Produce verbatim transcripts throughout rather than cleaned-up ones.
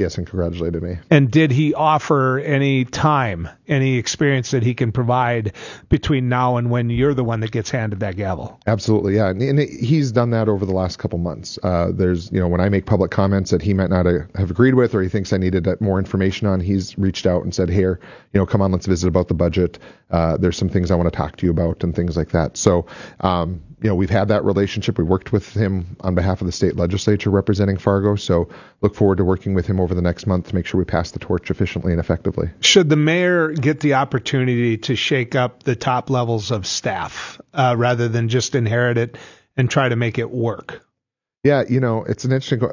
yes, and congratulated me. And did he offer any time, any experience that he can provide between now and when you're the one that gets handed that gavel? Absolutely, yeah. And, and he's done that over the last couple months. Uh, there's, you know, when I make public comments that he might not have agreed with or he thinks I needed more information on, he's reached out and said, here, you know, come on, let's visit about the budget. Uh, there's some things I want to talk to you about and things like that. So, um, you know, we've had that relationship. We worked with him on behalf of the state legislature representing Fargo. So look forward to working with him over the next month to make sure we pass the torch efficiently and effectively. Should the mayor get the opportunity to shake up the top levels of staff uh, rather than just inherit it and try to make it work? Yeah, you know, it's an interesting.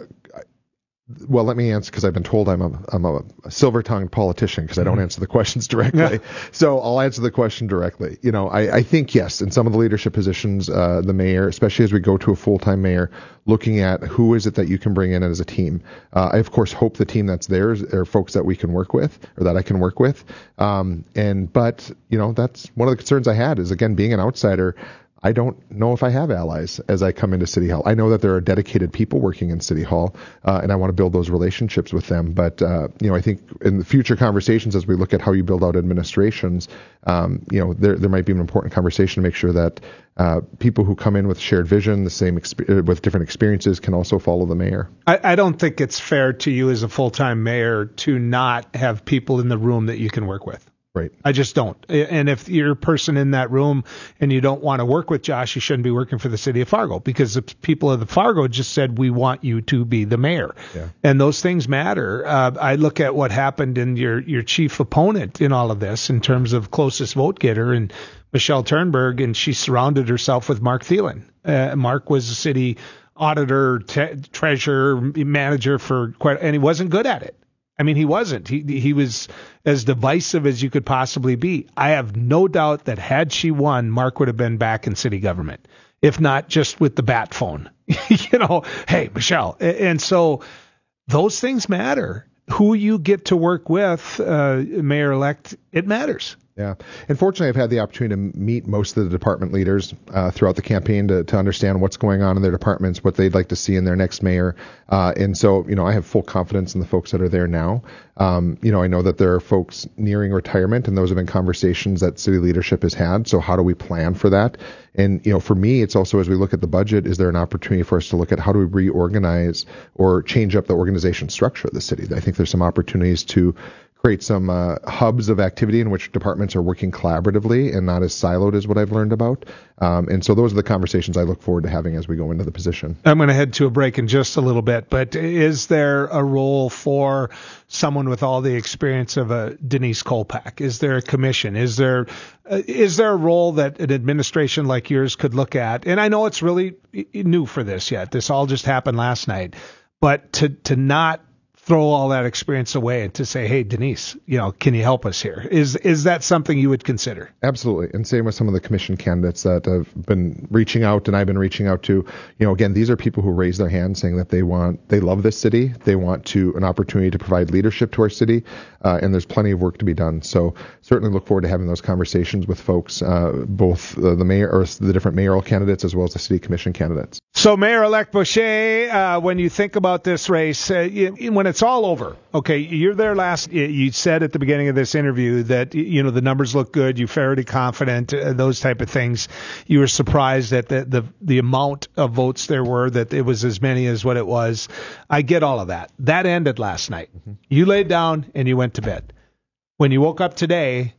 Well, let me answer because I've been told I'm a I'm a, a silver-tongued politician because I don't answer the questions directly. Yeah. So I'll answer the question directly. You know, I, I think yes, in some of the leadership positions, uh, the mayor, especially as we go to a full-time mayor, looking at who is it that you can bring in as a team. Uh, I of course hope the team that's there are folks that we can work with or that I can work with. Um, and but you know, that's one of the concerns I had is again being an outsider. I don't know if I have allies as I come into City Hall. I know that there are dedicated people working in City Hall, uh, and I want to build those relationships with them. But, uh, you know, I think in the future conversations as we look at how you build out administrations, um, you know, there there might be an important conversation to make sure that uh, people who come in with shared vision, the same exp- with different experiences can also follow the mayor. I, I don't think it's fair to you as a full-time mayor to not have people in the room that you can work with. Right. I just don't. And if you're a person in that room and you don't want to work with Josh, you shouldn't be working for the city of Fargo because the people of the Fargo just said, we want you to be the mayor. Yeah. And those things matter. Uh, I look at what happened in your, your chief opponent in all of this in terms of closest vote getter and Michelle Turnberg, and she surrounded herself with Mark Thielen. Uh, Mark was a city auditor, te- treasurer, manager for quite, and he wasn't good at it. I mean, he wasn't. He he was as divisive as you could possibly be. I have no doubt that had she won, Mark would have been back in city government, if not just with the bat phone. you know, hey, Michelle. And so those things matter. Who you get to work with, uh, mayor-elect, it matters. Yeah. And fortunately, I've had the opportunity to meet most of the department leaders uh, throughout the campaign to, to understand what's going on in their departments, what they'd like to see in their next mayor. Uh, and so, you know, I have full confidence in the folks that are there now. Um, you know, I know that there are folks nearing retirement, and those have been conversations that city leadership has had. So how do we plan for that? And, you know, for me, it's also as we look at the budget, is there an opportunity for us to look at how do we reorganize or change up the organization structure of the city? I think there's some opportunities to create some uh, hubs of activity in which departments are working collaboratively and not as siloed as what I've learned about. Um, and so those are the conversations I look forward to having as we go into the position. I'm going to head to a break in just a little bit, but is there a role for someone with all the experience of a Denise Kolpak? Is there a commission? Is there uh, is there a role that an administration like yours could look at? And I know it's really new for this yet. This all just happened last night. But to to not throw all that experience away and to say, hey, Denise, you know, can you help us here? Is is that something you would consider? Absolutely. And same with some of the commission candidates that have been reaching out and I've been reaching out to. You know, again, these are people who raise their hand saying that they want, they love this city. They want to an opportunity to provide leadership to our city. Uh, and there's plenty of work to be done. So certainly look forward to having those conversations with folks, uh, both uh, the mayor or the different mayoral candidates as well as the city commission candidates. So Mayor-elect Boucher, uh, when you think about this race, uh, you, when it's all over, okay, you're there last, you said at the beginning of this interview that, you know, the numbers look good, you're fairly confident, uh, those type of things. You were surprised at the, the, the amount of votes there were, that it was as many as what it was. I get all of that. That ended last night. Mm-hmm. You laid down and you went to bed. When you woke up today,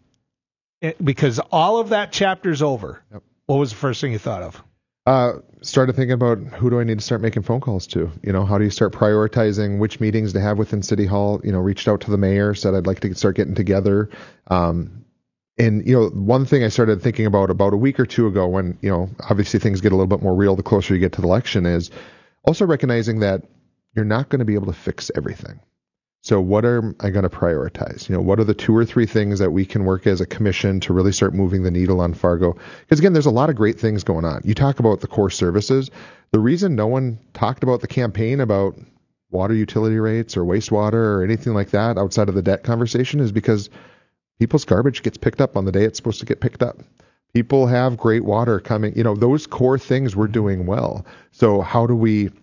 it, because all of that chapter's over, yep. What was the first thing you thought of? Uh, started thinking about who do I need to start making phone calls to? You know, how do you start prioritizing which meetings to have within City Hall? You know, reached out to the mayor, said I'd like to start getting together. Um, and, you know, one thing I started thinking about about a week or two ago when, you know, obviously things get a little bit more real the closer you get to the election is also recognizing that you're not going to be able to fix everything. So what am I going to prioritize? You know, what are the two or three things that we can work as a commission to really start moving the needle on Fargo? Because again, there's a lot of great things going on. You talk about the core services. The reason no one talked about the campaign about water utility rates or wastewater or anything like that outside of the debt conversation is because people's garbage gets picked up on the day it's supposed to get picked up. People have great water coming. You know, those core things we're doing well. So how do we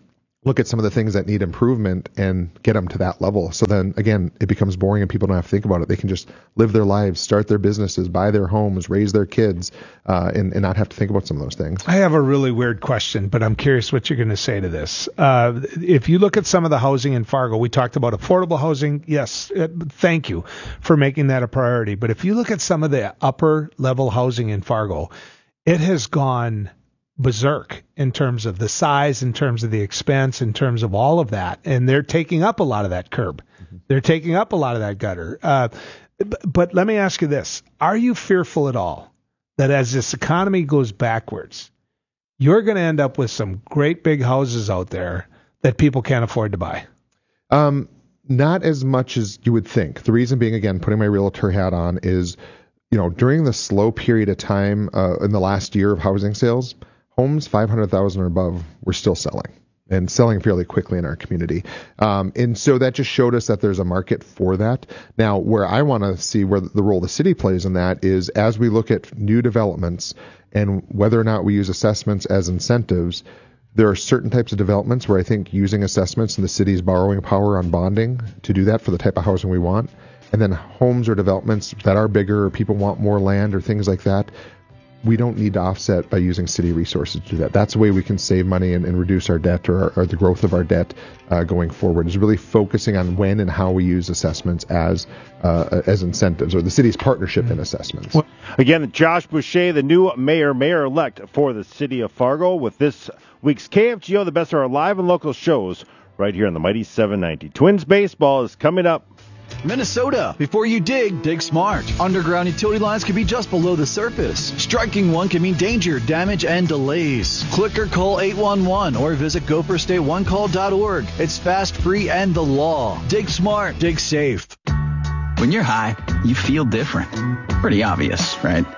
look at some of the things that need improvement and get them to that level. So then again, it becomes boring and people don't have to think about it. They can just live their lives, start their businesses, buy their homes, raise their kids, uh, and, and not have to think about some of those things. I have a really weird question, but I'm curious what you're going to say to this. Uh, if you look at some of the housing in Fargo, we talked about affordable housing. Yes, uh, thank you for making that a priority. But if you look at some of the upper level housing in Fargo, it has gone berserk in terms of the size, in terms of the expense, in terms of all of that. And they're taking up a lot of that curb. Mm-hmm. They're taking up a lot of that gutter. Uh, but, but let me ask you this. Are you fearful at all that as this economy goes backwards, you're going to end up with some great big houses out there that people can't afford to buy? Um, not as much as you would think. The reason being, again, putting my realtor hat on is, you know, during the slow period of time uh, in the last year of housing sales, homes five hundred thousand or above were still selling and selling fairly quickly in our community. Um, and so that just showed us that there's a market for that. Now, where I want to see where the role the city plays in that is as we look at new developments and whether or not we use assessments as incentives, there are certain types of developments where I think using assessments and the city's borrowing power on bonding to do that for the type of housing we want. And then homes or developments that are bigger or people want more land or things like that, we don't need to offset by using city resources to do that. That's the way we can save money and, and reduce our debt or, or the growth of our debt uh, going forward, is really focusing on when and how we use assessments as uh, as incentives, or the city's partnership in assessments. Again, Josh Boucher, the new mayor, mayor-elect for the city of Fargo, with this week's K F G O, the best of our live and local shows right here on the Mighty seven ninety. Twins baseball is coming up. Minnesota. Before you dig, dig smart. Underground utility lines can be just below the surface. Striking one can mean danger, damage, and delays. Click or call eight one one or visit go for stay one call dot org. It's fast, free, and the law. Dig smart. Dig safe. When you're high, you feel different. Pretty obvious, right?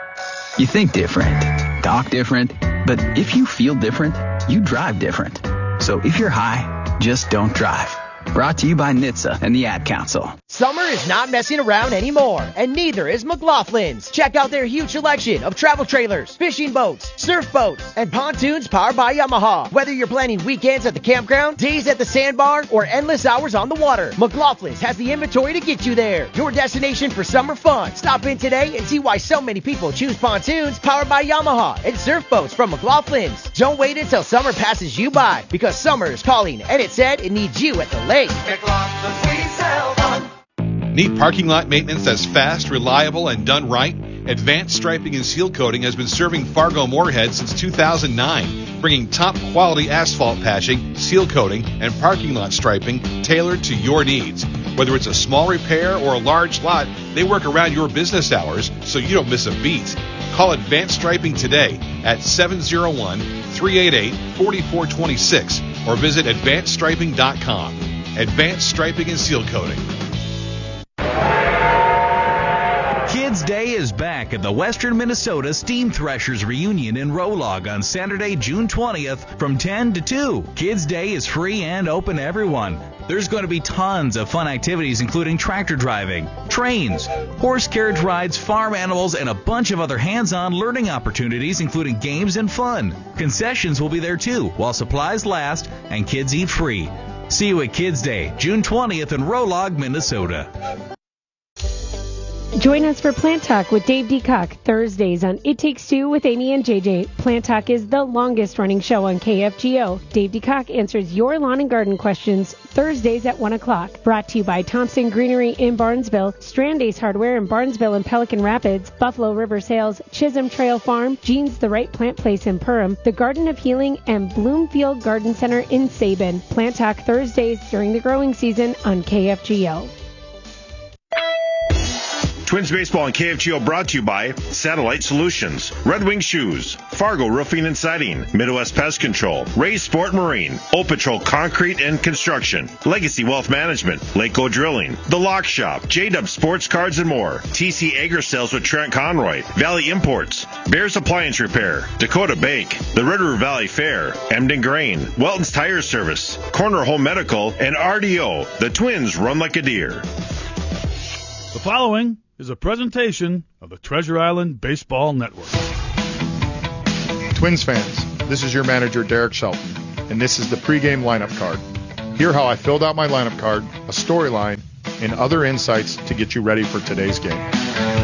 You think different, talk different, but if you feel different, you drive different. So if you're high, just don't drive. Brought to you by N H T S A and the Ad Council. Summer is not messing around anymore, and neither is McLaughlin's. Check out their huge selection of travel trailers, fishing boats, surf boats, and pontoons powered by Yamaha. Whether you're planning weekends at the campground, days at the sandbar, or endless hours on the water, McLaughlin's has the inventory to get you there. Your destination for summer fun. Stop in today and see why so many people choose pontoons powered by Yamaha and surf boats from McLaughlin's. Don't wait until summer passes you by, because summer is calling, and it said it needs you at the lake. McLaughlin's, we sell fun. Need parking lot maintenance that's fast, reliable, and done right? Advanced Striping and Seal Coating has been serving Fargo Moorhead since two thousand nine, bringing top-quality asphalt patching, seal coating, and parking lot striping tailored to your needs. Whether it's a small repair or a large lot, they work around your business hours so you don't miss a beat. Call Advanced Striping today at seven oh one, three eight eight, four four two six or visit advanced striping dot com. Advanced Striping and Seal Coating. Kids Day is back at the Western Minnesota Steam Threshers Reunion in Rolog on Saturday, June twentieth from ten to two. Kids Day is free and open to everyone. There's going to be tons of fun activities, including tractor driving, trains, horse carriage rides, farm animals, and a bunch of other hands-on learning opportunities, including games and fun. Concessions will be there too, while supplies last and kids eat free. See you at Kids Day, June twentieth in Rolog, Minnesota. Join us for Plant Talk with Dave Deacock, Thursdays on It Takes Two with Amy and J J. Plant Talk is the longest running show on K F G O. Dave Deacock answers your lawn and garden questions Thursdays at one o'clock. Brought to you by Thompson Greenery in Barnesville, Strand Ace Hardware in Barnesville and Pelican Rapids, Buffalo River Sales, Chisholm Trail Farm, Jean's The Right Plant Place in Perham, The Garden of Healing, and Bloomfield Garden Center in Sabin. Plant Talk Thursdays during the growing season on K F G O. Twins Baseball and K F G O brought to you by Satellite Solutions, Red Wing Shoes, Fargo Roofing and Siding, Midwest Pest Control, Ray's Sport Marine, O Patrol Concrete and Construction, Legacy Wealth Management, Lakeo Drilling, The Lock Shop, J-Dub Sports Cards and more, T C Agri Sales with Trent Conroy, Valley Imports, Bears Appliance Repair, Dakota Bank, the Red River Valley Fair, Emden Grain, Welton's Tire Service, Corner Home Medical, and R D O. The Twins run like a deer. The following is a presentation of the Treasure Island Baseball Network. Twins fans, this is your manager, Derek Shelton. and this is the pregame lineup card. Hear how I filled out my lineup card, a storyline, and other insights to get you ready for today's game.